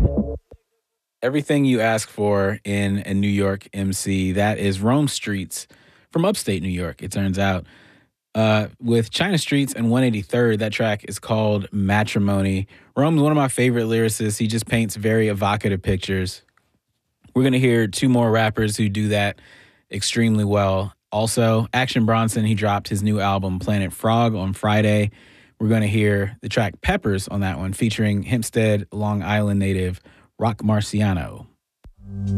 Everything you ask for in a New York MC. That is Rome Streets from upstate New York, it turns out. With China Streets and 183rd, that track is called Matrimony. Rome's one of my favorite lyricists. He just paints very evocative pictures. We're going to hear two more rappers who do that extremely well. Also, Action Bronson, he dropped his new album, Planet Frog, on Friday. We're going to hear the track Peppers on that one, featuring Hempstead, Long Island native Rock Marciano.